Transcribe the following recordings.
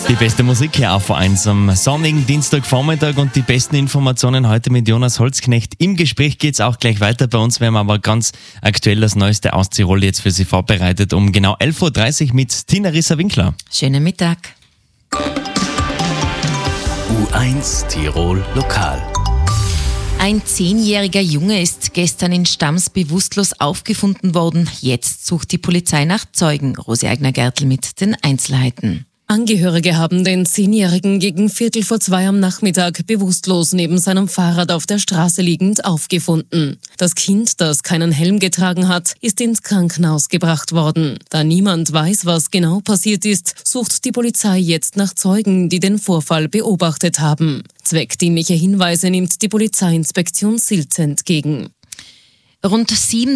Die beste Musik hier auf V1 am sonnigen Dienstagvormittag und die besten Informationen heute mit Jonas Holzknecht. Im Gespräch geht's auch gleich weiter bei uns. Wir haben aber ganz aktuell das Neueste aus Tirol jetzt für Sie vorbereitet um genau 11.30 Uhr mit Tina Risser-Winkler. Schönen Mittag. U1 Tirol Lokal. Ein 10-jähriger Junge ist gestern in Stams bewusstlos aufgefunden worden. Jetzt sucht die Polizei nach Zeugen. Rosi Eigner-Gertl mit den Einzelheiten. Angehörige haben den 10-Jährigen gegen 1:45 am Nachmittag bewusstlos neben seinem Fahrrad auf der Straße liegend aufgefunden. Das Kind, das keinen Helm getragen hat, ist ins Krankenhaus gebracht worden. Da niemand weiß, was genau passiert ist, sucht die Polizei jetzt nach Zeugen, die den Vorfall beobachtet haben. Zweckdienliche Hinweise nimmt die Polizeiinspektion Silz entgegen. Rund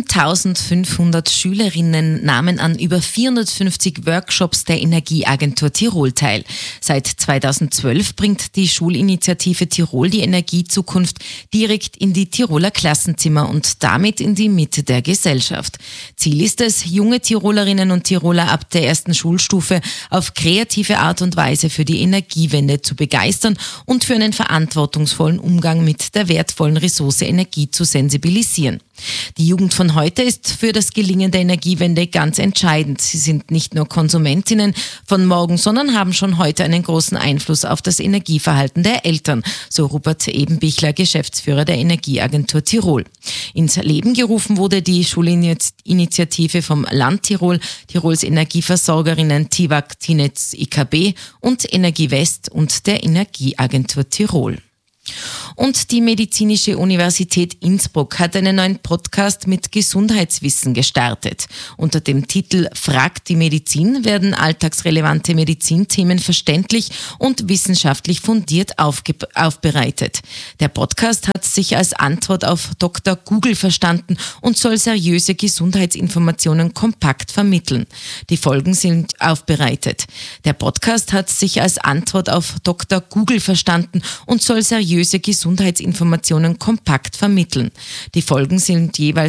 7.500 Schülerinnen nahmen an über 450 Workshops der Energieagentur Tirol teil. Seit 2012 bringt die Schulinitiative Tirol die Energiezukunft direkt in die Tiroler Klassenzimmer und damit in die Mitte der Gesellschaft. Ziel ist es, junge Tirolerinnen und Tiroler ab der ersten Schulstufe auf kreative Art und Weise für die Energiewende zu begeistern und für einen verantwortungsvollen Umgang mit der wertvollen Ressource Energie zu sensibilisieren. Die Jugend von heute ist für das Gelingen der Energiewende ganz entscheidend. Sie sind nicht nur Konsumentinnen von morgen, sondern haben schon heute einen großen Einfluss auf das Energieverhalten der Eltern, so Rupert Ebenbichler, Geschäftsführer der Energieagentur Tirol. Ins Leben gerufen wurde die Schulinitiative vom Land Tirol, Tirols Energieversorgerinnen TIWAG, TINETZ, IKB und Energie West und der Energieagentur Tirol. Und die Medizinische Universität Innsbruck hat einen neuen Podcast mit Gesundheitswissen gestartet. Unter dem Titel Fragt die Medizin werden alltagsrelevante Medizinthemen verständlich und wissenschaftlich fundiert aufbereitet. Der Podcast hat sich als Antwort auf Dr. Google verstanden und soll seriöse Gesundheitsinformationen kompakt vermitteln. Die Folgen sind aufbereitet. Der Podcast hat sich als Antwort auf Dr. Google verstanden und soll seriöse Gesundheitsinformationen kompakt vermitteln. Die Folgen sind jeweils